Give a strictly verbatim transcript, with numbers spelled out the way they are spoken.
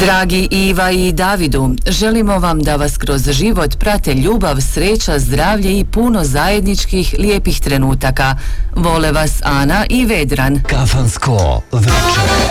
Dragi Iva i Davidu, želimo vam da vas kroz život prate ljubav, sreća, zdravlje i puno zajedničkih lijepih trenutaka. Vole vas Ana i Vedran. Kafansko večer.